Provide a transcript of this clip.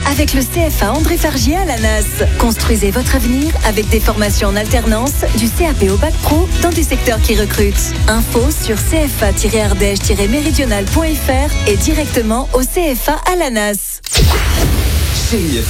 avec le CFA André Fargier à Lanas. Construisez votre avenir avec des formations en alternance, du CAP au Bac Pro dans des secteurs qui recrutent. Info sur cfa-ardèche-méridional.fr et directement au CFA à Lanas.